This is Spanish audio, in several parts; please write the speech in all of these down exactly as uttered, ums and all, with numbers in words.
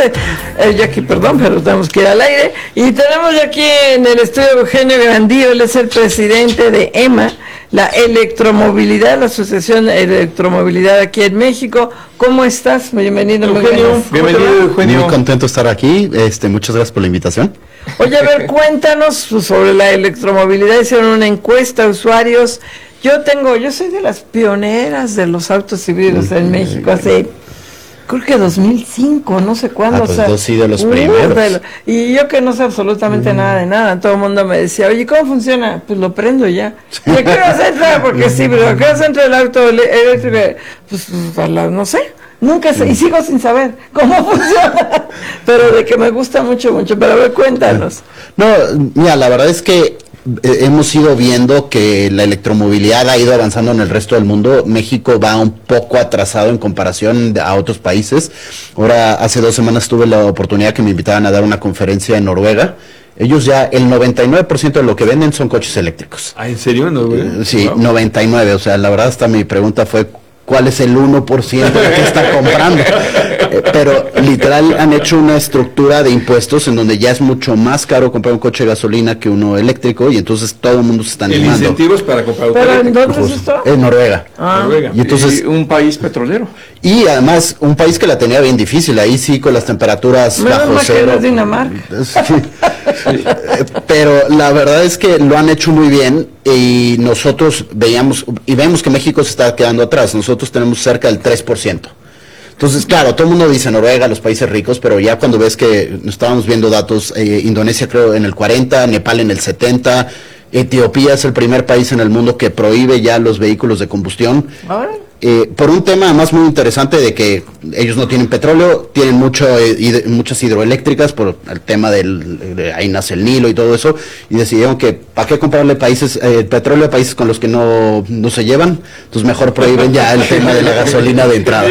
eh, Jackie, perdón, pero tenemos que ir al aire. Y tenemos aquí en el estudio Eugenio Grandío, él es el presidente de E M A, la electromovilidad, la Asociación de Electromovilidad aquí en México. ¿Cómo estás? Bienvenido, Eugenio. Bienvenido, Eugenio. Muy contento de estar aquí. Este, muchas gracias por la invitación. Oye, a ver, cuéntanos sobre la electromovilidad. Hicieron una encuesta a usuarios. Yo tengo, yo soy de las pioneras de los autos híbridos en México, hace, creo que dos mil cinco, no sé cuándo. Ah, pues o sea, yo sí de los uh, primeros. De lo, y yo que no sé absolutamente mm. nada de nada, todo el mundo me decía, oye, ¿cómo funciona? Pues lo prendo ya. ¿Y a qué hora se entra? Porque sí, pero ¿a qué hora se entra el auto eléctrico? Pues, a la, no sé. Nunca sé, y sigo sin saber cómo funciona, pero de que me gusta mucho, mucho, pero a ver, cuéntanos. No, mira, la verdad es que eh, hemos ido viendo que la electromovilidad ha ido avanzando en el resto del mundo. México va un poco atrasado en comparación a otros países. Ahora, hace dos semanas tuve la oportunidad que me invitaban a dar una conferencia en Noruega. Ellos ya, el noventa y nueve por ciento de lo que venden son coches eléctricos. ¿Ah, en serio? ¿No, eh, sí, wow. noventa y nueve, o sea, la verdad hasta mi pregunta fue, ¿cuál es el uno por ciento de que está comprando? Eh, pero literal han hecho una estructura de impuestos en donde ya es mucho más caro comprar un coche de gasolina que uno eléctrico, y entonces todo el mundo se está animando. El incentivo es para comprar auto ¿Pero eléctrico. en dónde es esto? En Noruega. Ah, Noruega. Y entonces, y un país petrolero. Y además, un país que la tenía bien difícil, ahí sí con las temperaturas Menos bajo mal cero. que no es Dinamarca. Sí. Sí. Pero la verdad es que lo han hecho muy bien, y nosotros veíamos y vemos que México se está quedando atrás. Nosotros tenemos cerca del tres por ciento. Entonces, claro, todo el mundo dice Noruega, los países ricos, pero ya cuando ves que estábamos viendo datos, eh, Indonesia creo en el cuarenta, Nepal en el setenta, Etiopía es el primer país en el mundo que prohíbe ya los vehículos de combustión. Eh, por un tema además muy interesante de que ellos no tienen petróleo, tienen mucho, eh, hid muchas hidroeléctricas por el tema del, de ahí nace el Nilo y todo eso, y decidieron que para qué comprarle países eh, petróleo a países con los que no, no se llevan, entonces mejor prohíben ya el tema de la gasolina de entrada.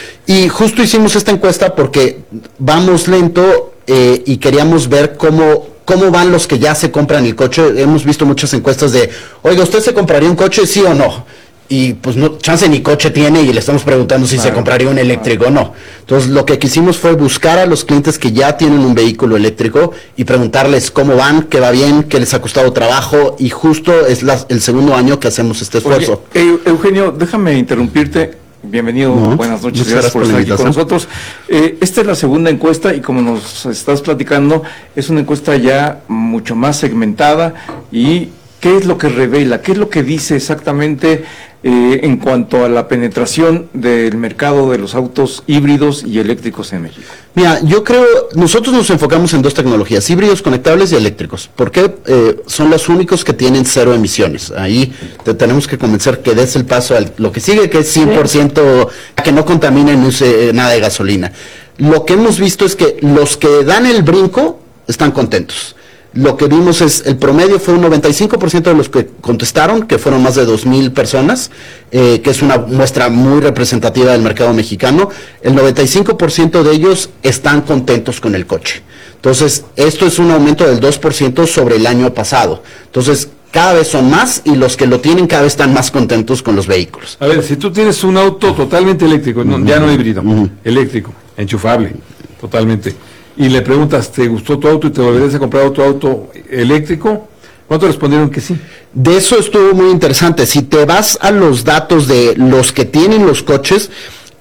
Y justo hicimos esta encuesta porque vamos lento eh, y queríamos ver cómo cómo van los que ya se compran el coche. Hemos visto muchas encuestas de, oiga, ¿usted se compraría un coche, sí o no? Y pues no, chance ni coche tiene, y le estamos preguntando si claro, se compraría un eléctrico claro. o no. Entonces lo que quisimos fue buscar a los clientes que ya tienen un vehículo eléctrico y preguntarles cómo van, qué va bien, qué les ha costado trabajo, y justo es la, el segundo año que hacemos este esfuerzo. Oye, Eugenio, déjame interrumpirte. Bienvenido, no, buenas noches, gracias por estar aquí con nosotros. Eh, esta es la segunda encuesta, y como nos estás platicando, es una encuesta ya mucho más segmentada. ¿Y qué es lo que revela? ¿Qué es lo que dice exactamente eh, en cuanto a la penetración del mercado de los autos híbridos y eléctricos en México? Mira, yo creo, nosotros nos enfocamos en dos tecnologías, híbridos conectables y eléctricos, porque eh, son los únicos que tienen cero emisiones. Ahí te tenemos que convencer que des el paso a lo que sigue, que es cien por ciento, que no contamine ni use nada de gasolina. Lo que hemos visto es que los que dan el brinco están contentos. Lo que vimos es, el promedio fue un noventa y cinco por ciento de los que contestaron, que fueron más de dos mil personas, eh, que es una muestra muy representativa del mercado mexicano. El noventa y cinco por ciento de ellos están contentos con el coche. Entonces, esto es un aumento del dos por ciento sobre el año pasado. Entonces, cada vez son más, y los que lo tienen cada vez están más contentos con los vehículos. A ver, si tú tienes un auto totalmente eléctrico, no, ya no híbrido, uh-huh. eléctrico, enchufable, totalmente, y le preguntas, ¿te gustó tu auto y te volverías a comprar otro auto eléctrico? ¿Cuántos respondieron que sí? De eso estuvo muy interesante. Si te vas a los datos de los que tienen los coches,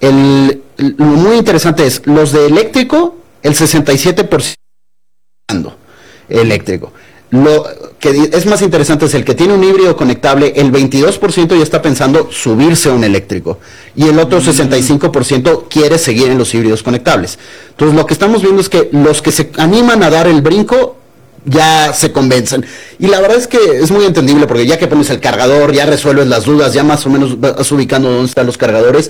el, lo muy interesante es, los de eléctrico, el sesenta y siete por ciento eléctrico. Lo que es más interesante es el que tiene un híbrido conectable, el veintidós por ciento ya está pensando subirse a un eléctrico, y el otro sesenta y cinco por ciento quiere seguir en los híbridos conectables. Entonces lo que estamos viendo es que los que se animan a dar el brinco ya se convencen, y la verdad es que es muy entendible, porque ya que pones el cargador, ya resuelves las dudas, ya más o menos vas ubicando dónde están los cargadores,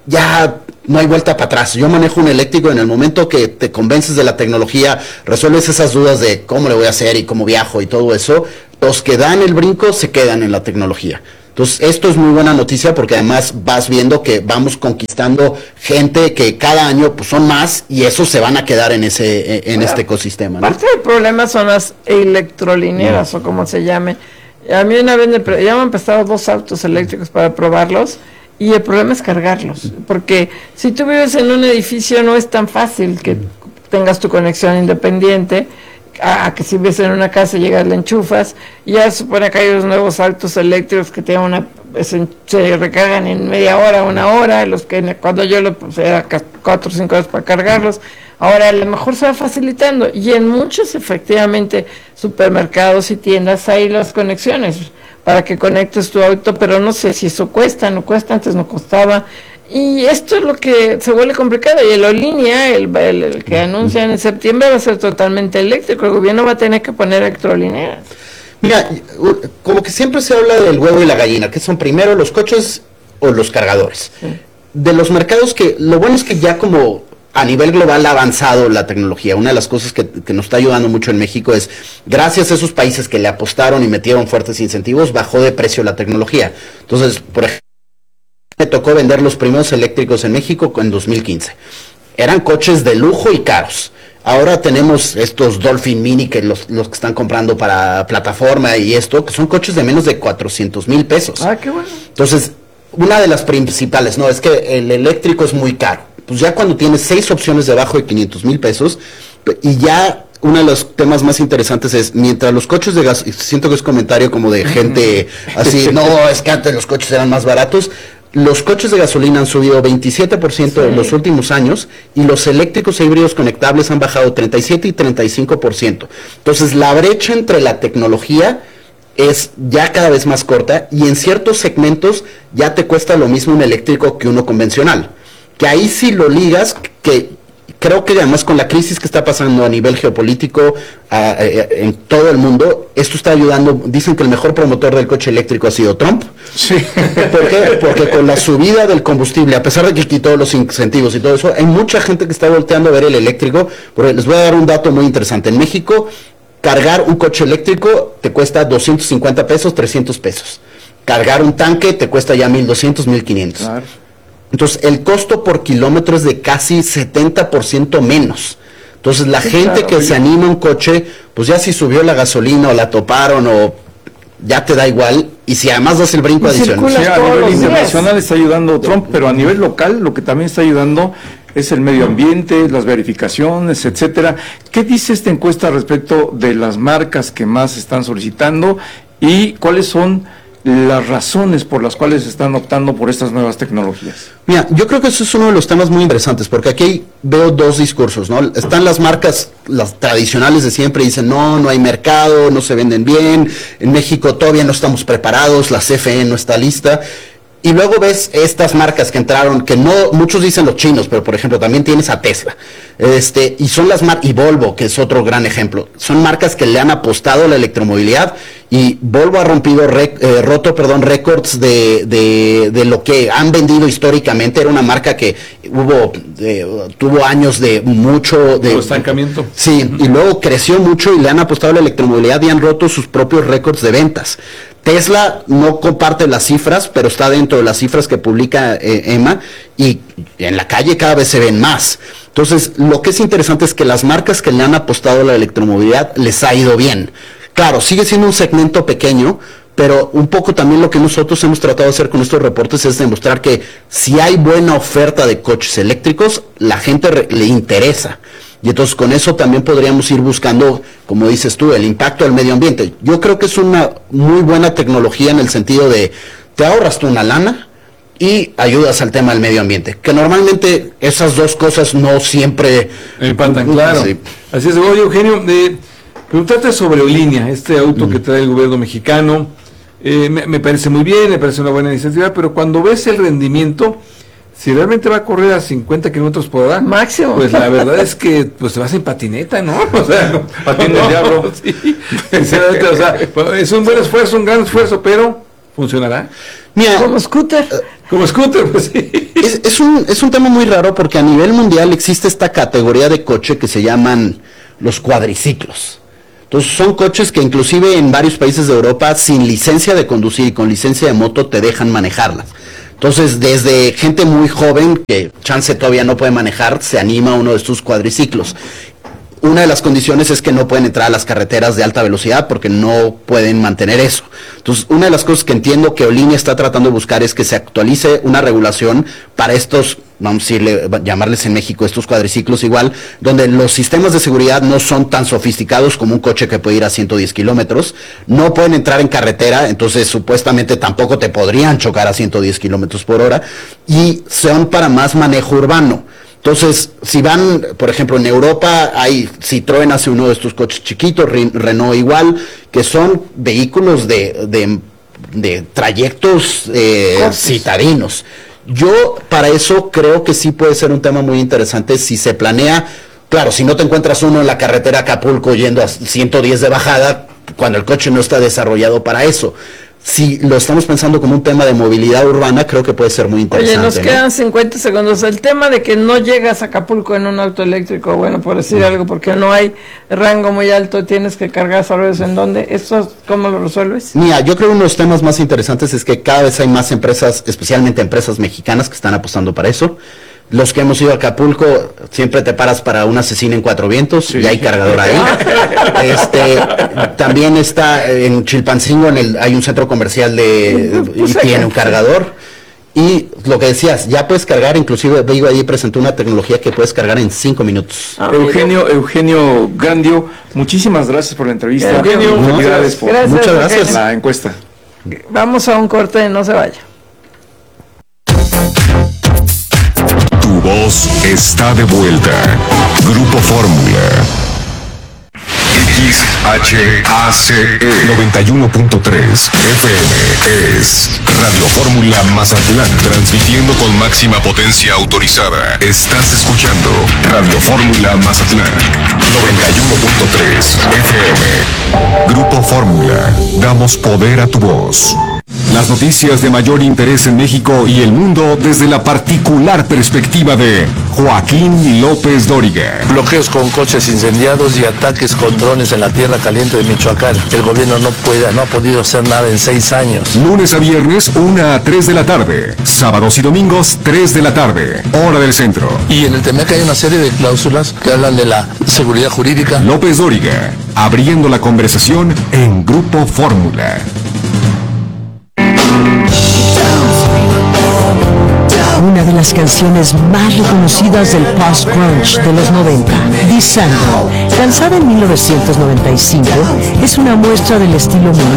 ya no hay vuelta para atrás. Yo manejo un eléctrico, en el momento que te convences de la tecnología, resuelves esas dudas de cómo le voy a hacer y cómo viajo y todo eso, los que dan el brinco se quedan en la tecnología. Entonces, esto es muy buena noticia, porque además vas viendo que vamos conquistando gente que cada año pues son más, y esos se van a quedar en ese en bueno, este ecosistema, ¿no? Parte del problema son las electrolineras, no. o como se llame. A mí una vez me, ya me han prestado dos autos eléctricos para probarlos, y el problema es cargarlos, porque si tú vives en un edificio no es tan fácil que tengas tu conexión independiente, a que si vives en una casa llegas, le enchufas, y ya se supone que hay los nuevos autos eléctricos que tienen una, se, se recargan en media hora, una hora, los que cuando yo lo pues, era cuatro o cinco horas para cargarlos. Ahora a lo mejor se va facilitando, y en muchos efectivamente supermercados y tiendas hay las conexiones para que conectes tu auto, pero no sé si eso cuesta, no cuesta, antes no costaba. Y esto es lo que se vuelve complicado, y el Olínea, el, el, el que anuncian en septiembre, va a ser totalmente eléctrico, el gobierno va a tener que poner electrolineras. Mira, como que siempre se habla del huevo y la gallina, que son primero los coches o los cargadores. Sí. De los mercados que, lo bueno es que ya como a nivel global ha avanzado la tecnología. Una de las cosas que, que nos está ayudando mucho en México es, gracias a esos países que le apostaron y metieron fuertes incentivos, bajó de precio la tecnología. Entonces, por ejemplo, me tocó vender los primeros eléctricos en México en dos mil quince. Eran coches de lujo y caros. Ahora tenemos estos Dolphin Mini, que los, los que están comprando para plataforma y esto, que son coches de menos de cuatrocientos mil pesos. Ah, qué bueno. Entonces, una de las principales, no, es que el eléctrico es muy caro. Pues ya cuando tienes seis opciones debajo de quinientos mil pesos, y ya uno de los temas más interesantes es, mientras los coches de gas, siento que es comentario como de gente así, no, es que antes los coches eran más baratos. Los coches de gasolina han subido veintisiete por ciento sí. en los últimos años, y los eléctricos e híbridos conectables han bajado treinta y siete y treinta y cinco por ciento. Entonces, la brecha entre la tecnología es ya cada vez más corta, y en ciertos segmentos ya te cuesta lo mismo un eléctrico que uno convencional. Que ahí sí lo ligas, que creo que además con la crisis que está pasando a nivel geopolítico a, a, a, en todo el mundo, esto está ayudando. Dicen que el mejor promotor del coche eléctrico ha sido Trump. Sí. ¿Por qué? Porque con la subida del combustible, a pesar de que quitó los incentivos y todo eso, hay mucha gente que está volteando a ver el eléctrico. Porque les voy a dar un dato muy interesante. En México, cargar un coche eléctrico te cuesta doscientos cincuenta pesos, trescientos pesos. Cargar un tanque te cuesta ya mil doscientos, mil quinientos. Claro. Entonces, el costo por kilómetro es de casi setenta por ciento menos. Entonces, la sí, gente claro, que oye. se anima a un coche, pues ya si subió la gasolina o la toparon o ya te da igual. Y si además das el brinco y adicional. Sí, a nivel internacional está ayudando Trump, pero a nivel local lo que también está ayudando es el medio ambiente, las verificaciones, etcétera. ¿Qué dice esta encuesta respecto de las marcas que más están solicitando y cuáles son las razones por las cuales están optando por estas nuevas tecnologías? Mira, yo creo que eso es uno de los temas muy interesantes, porque aquí veo dos discursos, ¿no? Están las marcas, las tradicionales de siempre, dicen, no, no hay mercado, no se venden bien, en México todavía no estamos preparados, la C F E no está lista. Y luego ves estas marcas que entraron, que no, muchos dicen los chinos, pero por ejemplo también tienes a Tesla, este, y son las marcas, y Volvo, que es otro gran ejemplo, son marcas que le han apostado a la electromovilidad, y Volvo ha rompido, rec, eh, roto, perdón, récords de, de, de lo que han vendido históricamente. Era una marca que hubo, eh, tuvo años de mucho, de estancamiento. Sí, y luego creció mucho y le han apostado a la electromovilidad y han roto sus propios récords de ventas. Tesla no comparte las cifras, pero está dentro de las cifras que publica eh, EMA, y en la calle cada vez se ven más. Entonces, lo que es interesante es que las marcas que le han apostado a la electromovilidad les ha ido bien. Claro, sigue siendo un segmento pequeño, pero un poco también lo que nosotros hemos tratado de hacer con estos reportes es demostrar que si hay buena oferta de coches eléctricos, la gente re- le interesa. Y entonces con eso también podríamos ir buscando, como dices tú, el impacto al medio ambiente. Yo creo que es una muy buena tecnología en el sentido de, te ahorras tú una lana y ayudas al tema del medio ambiente, que normalmente esas dos cosas no siempre empatan, claro. Sí. Así es. Oye, Eugenio, eh, preguntarte sobre Olínea, este auto mm. que trae el gobierno mexicano. Eh, me, me parece muy bien, me parece una buena iniciativa, pero cuando ves el rendimiento, si realmente va a correr a cincuenta kilómetros por hora máximo, pues la verdad es que pues te vas en patineta, ¿no? O sea, no, patín del diablo. Sí, sinceramente, o sea, es un buen esfuerzo, un gran esfuerzo, pero ¿funcionará? Mira, como scooter. Uh, como scooter, pues sí. Es, es, un, es un tema muy raro porque a nivel mundial existe esta categoría de coche que se llaman los cuadriciclos. Entonces son coches que inclusive en varios países de Europa sin licencia de conducir y con licencia de moto te dejan manejarlas. Entonces, desde gente muy joven, que chance todavía no puede manejar, se anima a uno de estos cuadriciclos. una de las condiciones es que no pueden entrar a las carreteras de alta velocidad porque no pueden mantener eso. Entonces, una de las cosas que entiendo que Aerolínea está tratando de buscar es que se actualice una regulación para estos, vamos a decirle, llamarles en México estos cuadriciclos igual, donde los sistemas de seguridad no son tan sofisticados como un coche que puede ir a ciento diez kilómetros, no pueden entrar en carretera, entonces supuestamente tampoco te podrían chocar a ciento diez kilómetros por hora, y son para más manejo urbano. Entonces, si van, por ejemplo, en Europa, hay Citroën hace uno de estos coches chiquitos, Renault igual, que son vehículos de, de, de trayectos eh, citadinos. Yo, para eso, creo que sí puede ser un tema muy interesante si se planea. Claro, si no te encuentras uno en la carretera Acapulco yendo a ciento diez de bajada, cuando el coche no está desarrollado para eso. Si lo estamos pensando como un tema de movilidad urbana, creo que puede ser muy interesante. Oye, nos quedan ¿no? cincuenta segundos. El tema de que no llegas a Acapulco en un auto eléctrico, bueno, por decir algo, porque no hay rango muy alto, tienes que cargar sabes en dónde. ¿Eso cómo lo resuelves? Mira, yo creo que uno de los temas más interesantes es que cada vez hay más empresas, especialmente empresas mexicanas, que están apostando para eso. Los que hemos ido a Acapulco, siempre te paras para un asesino en Cuatro Vientos, sí. Y hay cargador ahí. este, también está en Chilpancingo, en el, hay un centro comercial de y tiene un cargador. Y lo que decías, ya puedes cargar, inclusive Vigo ahí presentó una tecnología que puedes cargar en cinco minutos. Ah, Eugenio, Eugenio Gandio, muchísimas gracias por la entrevista. Eugenio, no, felicidades por gracias, muchas gracias. Eugenio. La encuesta. Vamos a un corte, no se vaya. Tu voz está de vuelta. Grupo Fórmula. X H A C E noventa y uno punto tres F M es Radio Fórmula Mazatlán, transmitiendo con máxima potencia autorizada. Estás escuchando Radio Fórmula Mazatlán noventa y uno punto tres F M. Grupo Fórmula, damos poder a tu voz. Las noticias de mayor interés en México y el mundo desde la particular perspectiva de Joaquín López Dóriga. Bloqueos con coches incendiados y ataques con drones en la tierra caliente de Michoacán. El gobierno no puede, no ha podido hacer nada en seis años. Lunes a viernes, una a tres de la tarde. Sábados y domingos, tres de la tarde. Hora del centro. Y en el T M E C hay una serie de cláusulas que hablan de la seguridad jurídica. López Dóriga, abriendo la conversación en Grupo Fórmula. Una de las canciones más reconocidas del post-grunge de los noventa, Descendant, lanzada en mil novecientos noventa y cinco, es una muestra del estilo